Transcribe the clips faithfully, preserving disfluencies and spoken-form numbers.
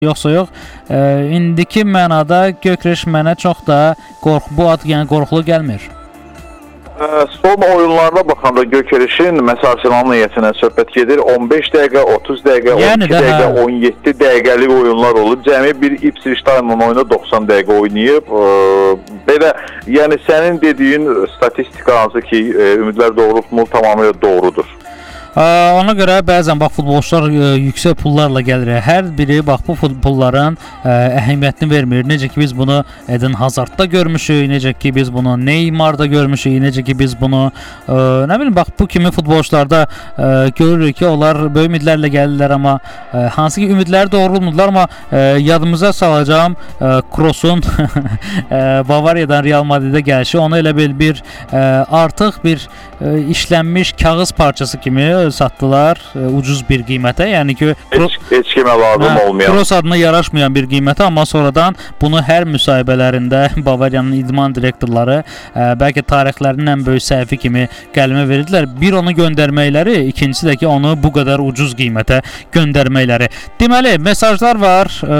Yoxsa yox, e, indiki mənada Gökreş mənə çox da qorx, bu ad yəni qorxulu gəlmir. Son oyunlarına baxanda Gökreşin məsəl Arsenalın heyətindən söhbət gedir. on beş dəqiqə, otuz dəqiqə, yəni on iki dəqiqə, hə. on yeddi dəqiqəlik oyunlar olub. Cəmi bir Ipswich Town'un oyunu doxsan dəqiqə oynayıb. Belə, yəni sənin dediyin statistika hansı ki, ümidlər doğrultmur, tamamilə doğrudur. Ona görə bəzən bax futbolçular ə, yüksək pullarla gəlir. Hər biri bax bu pulların ə, əhəmiyyətini vermir. Necə ki biz bunu Eden Hazardda görmüşük, necə ki biz bunu Neymarda görmüşük, necə ki biz bunu ə, nə bilim bax bu kimi futbolçularda ə, görürük ki, onlar böyük ümidlərlə gəlirlər, amma ə, hansı ki ümidləri doğrulmurlar, amma ə, yadımıza salacağım Kroos'un Bavariyadan Real Madrid'e gəlişi onu elə bil bir ə, artıq bir ə, işlənmiş kağız parçası kimi satdılar e, ucuz bir qiymətə. Yəni ki, heç, heç kimə lazım hə, olmayan. Kroos adına yaraşmayan bir qiymətə, amma sonradan bunu hər müsahibələrində Bavariyanın idman direktorları e, bəlkə tarixlərinin ən böyük səhvi kimi qələmə verirdilər. Bir onu göndərməkləri, ikincisi də ki onu bu qədər ucuz qiymətə göndərməkləri. Deməli, mesajlar var. E,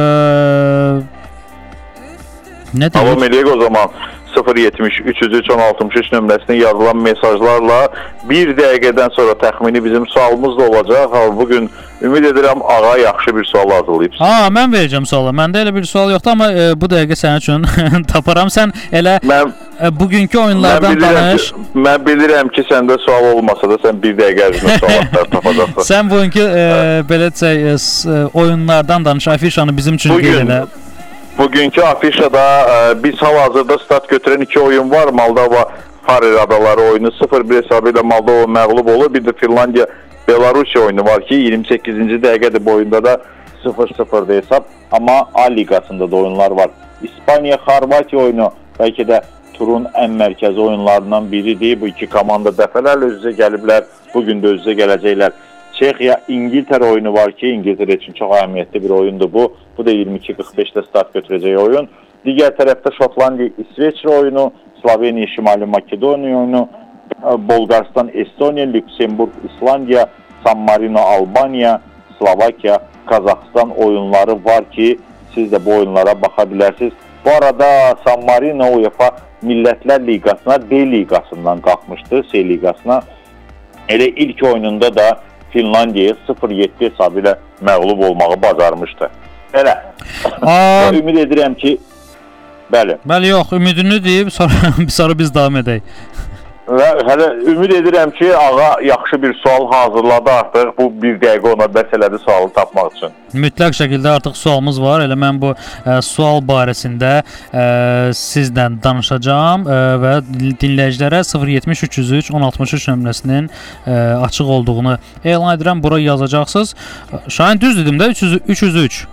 nə demək? Davam edək o zaman. sıfır yetmiş üç yüz üç on altmış üç nömrəsinə yazılan mesajlarla bir dəqiqədən sonra təxmini bizim sualımız da olacaq. Ha, bugün ümid edirəm ağa yaxşı bir sual hazırlayıbsın. Ha, mən verəcəm sualı. Məndə elə bir sual yoxdur, amma e, bu dəqiqə sənin üçün taparam. Sən elə mən, e, bugünkü oyunlardan mən bilirəm danış. Ki, mən bilirəm ki, səndə sual olmasa da sən bir dəqiqə ərzində suallar tapacaqsan. Sən bugünkü e, belə deyək, e, oyunlardan danış, afişanı bizim üçün qeyd elə. Bugünkü afişada e, biz hal-hazırda start götürən iki oyun var. Moldova Farer adaları oyunu sıfır bir hesabı ilə Moldova məğlub olur. Bir də Finlandiya Belarusiya oyunu var ki iyirmi səkkizinci dəqiqədir bu oyunda da sıfır sıfırdır hesab. Amma A liqasında da oyunlar var. İspaniya Xorvatiya oyunu bəlkə də turun ən mərkəzi oyunlarından biridir. Bu iki komanda dəfələrlə üz-üzə gəliblər. Bugün də üz-üzə gələcəklər. Çexiya İngiltərə oyunu var ki, İngiltərə üçün çox əhəmiyyətli bir oyundur bu. Bu da iyirmi iki qırx beşdə start götürəcək oyun. Digər tərəfdə Şotlandiya İsveçrə oyunu, Sloveniya Şimali Makedoniya oyunu, Bolqaristan Estoniya, Lüksemburq İslandiya, San Marino Albaniya, Slovakiya Qazaxıstan oyunları var ki, siz də bu oyunlara baxa bilərsiniz. Bu arada San Marino UEFA Millətlər Liqasına D liqasından qalxmışdı, C liqasına. Elə ilk oyununda da Finlandiyaya sıfır yeddi hesabı ilə məğlub olmağı bacarmışdı. Elə. Ümid edirəm ki, bəli. Bəli, yox, ümidini deyib, sonra, sonra biz davam edək. Və hələ ümid edirəm ki, ağa yaxşı bir sual hazırladı artıq. Bu bir dəqiqə ona bəs elədi sualı tapmaq üçün. Mütləq şəkildə artıq sualımız var. Elə mən bu ə, sual barəsində ə, sizlə danışacağam ə, və dinləyicilərə sıfır yetmiş üç yüz üç on altmış üç nömrəsinin ə, açıq olduğunu elan edirəm. Bura yazacaqsınız. Şahin düz dedim də üç yüz üç. üç yüz üç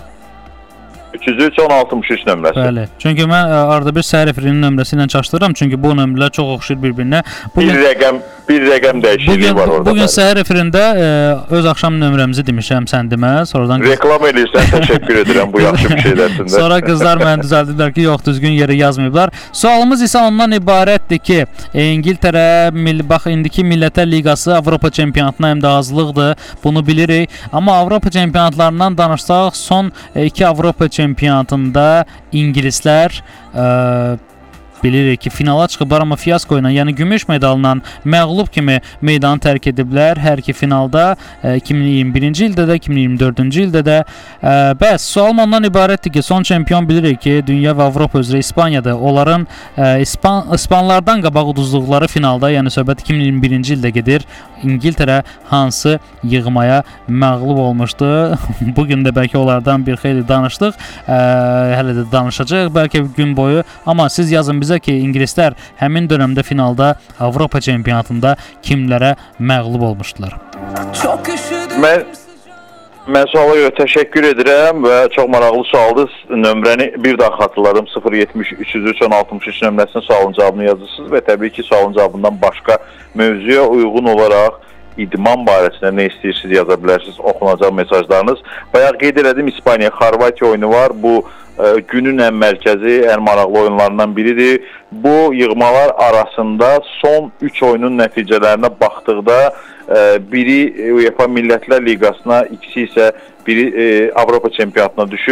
on altmış üç nömrəsi. Bəli. Çünki mən ə, arada bir səhər efirinin nömrəsi ilə çaşdırıram. Çünki bu nömrələr çox oxşayır bir-birinə. Bugün, bir rəqəm, bir rəqəm dəyişikliyi var orada. Bugün səhər efirində ə, öz axşam nömrəmizi demişəm, sən demə. Sonradan reklam edirsən, təşəkkür edirəm bu yaxşı bir şeylərsində. Sonra qızlar mənə düzəldiblər ki, yox, düzgün yerə yazmayıblar. Sualımız isə ondan ibarətdir ki, İngiltərə milli bax indiki Millətlər Liqası Avropa çempionatına həm də hazırlıqdır. Bunu bilirik. Amma Avropa çempionatlarından danışsaq, son iki Avropa çempionatında ingilislər ə, bilirik ki, finala çıxıblar, amma fiyasko ilə, yəni gümüş medalla məğlub kimi meydanı tərk ediblər. Hər iki finalda iki min iyirmi birinci ildə də, iki min iyirmi dördüncü ildə də. Ə, bəs sualım ondan ibarətdir ki, son çempion bilirik ki, dünya və Avropa üzrə İspaniyadır. Onların ə, İspan İspanlardan qabaq uduzduqları finalda, yəni söhbət iki min iyirmi birinci ildə gedir. İngiltərə hansı yığmaya məğlub olmuşdu? Bugün də bəlkə onlardan bir xeyli danışdıq. Ə, hələ də danışacağıq bəlkə gün boyu. Amma siz yazın bizə ki, ingilislər həmin dönəmdə finalda Avropa çempionatında kimlərə məğlub olmuşdular? Mən Mən suala görə təşəkkür edirəm və çox maraqlı sualdır. Nömrəni bir daha xatırlarım. sıfır yetmiş üç yüz üç on altmış üç nömrəsinin sualın cavabını yazırsınız və təbii ki, sualın cavabından başqa mövzuya uyğun olaraq idman barəsində nə istəyirsiniz yaza bilərsiniz, oxunacaq mesajlarınız. Bayaq qeyd elədim, İspaniya Xorvatiya oyunu var. Bu günün ən mərkəzi, ən maraqlı oyunlarından biridir. Bu yığmalar arasında son üç oyunun nəticələrinə baxdıqda biri UEFA Millətlər Liqasına, ikisi isə biri Avropa çempionatına düşür.